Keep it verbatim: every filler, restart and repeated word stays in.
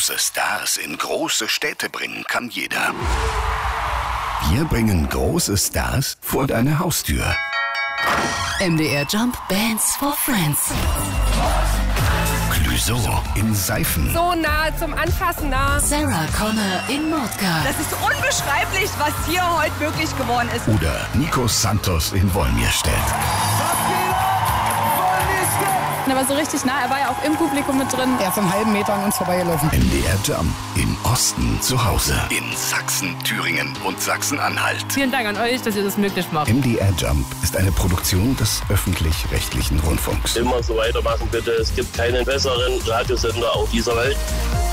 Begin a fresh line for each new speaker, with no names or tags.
Große Stars in große Städte bringen kann jeder. Wir bringen große Stars vor deine Haustür.
M D R Jump Bands for Friends.
Clouseau in Seifen.
So nah zum Anfassen nah.
Sarah Connor in Nordgar.
Das ist unbeschreiblich, was hier heute möglich geworden ist.
Oder Nico Santos in Wolmirstedt.
Er war so richtig nah, er war ja auch im Publikum mit drin.
Er ist einen halben Meter an uns vorbeigelaufen.
M D R Jump im Osten zu Hause. In Sachsen, Thüringen und Sachsen-Anhalt.
Vielen Dank an euch, dass ihr das möglich macht.
M D R Jump ist eine Produktion des öffentlich-rechtlichen Rundfunks.
Immer so weitermachen bitte. Es gibt keinen besseren Radiosender auf dieser Welt.